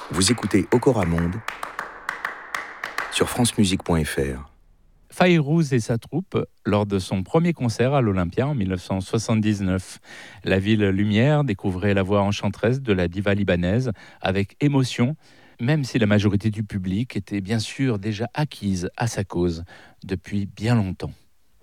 Vous écoutez Okora Monde sur francemusique.fr. Fayrouz et sa troupe lors de son premier concert à l'Olympia en 1979. La ville lumière découvrait la voix enchanteresse de la diva libanaise avec émotion, même si la majorité du public était bien sûr déjà acquise à sa cause depuis bien longtemps.